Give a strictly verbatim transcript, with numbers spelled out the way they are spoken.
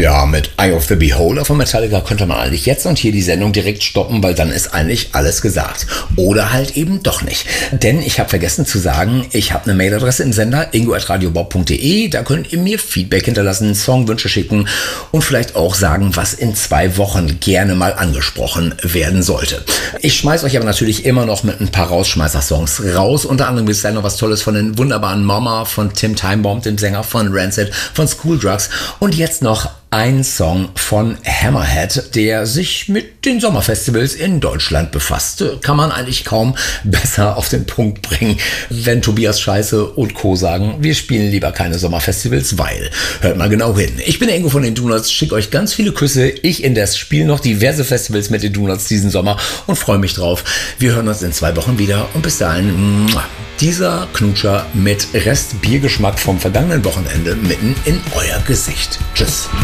Ja, mit Eye of the Beholder von Metallica könnte man eigentlich jetzt und hier die Sendung direkt stoppen, weil dann ist eigentlich alles gesagt. Oder halt eben doch nicht. Denn ich habe vergessen zu sagen, ich habe eine Mailadresse im Sender, ingo at radiobob punkt de. Da könnt ihr mir Feedback hinterlassen, Songwünsche schicken und vielleicht auch sagen, was in zwei Wochen gerne mal angesprochen werden sollte. Ich schmeiß euch aber natürlich immer noch mit ein paar Rausschmeißer-Songs raus. Unter anderem gibt es da noch was Tolles von den wunderbaren Mama, von Tim Timebomb, dem Sänger von Rancid, von School Drugs und jetzt noch ein Song von Hammerhead, der sich mit den Sommerfestivals in Deutschland befasst. Kann man eigentlich kaum besser auf den Punkt bringen, wenn Tobias Scheiße und Co. sagen, wir spielen lieber keine Sommerfestivals, weil. Hört mal genau hin. Ich bin der Ingo von den Donuts, schicke euch ganz viele Küsse. Ich indes spiele noch diverse Festivals mit den Donuts diesen Sommer und freue mich drauf. Wir hören uns in zwei Wochen wieder und bis dahin, dieser Knutscher mit Rest Biergeschmack vom vergangenen Wochenende mitten in euer Gesicht. Tschüss.